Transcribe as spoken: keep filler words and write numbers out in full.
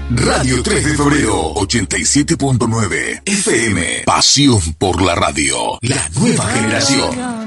Radio tres de febrero, ochenta y siete punto nueve F M. Pasión por la radio. La nueva generación.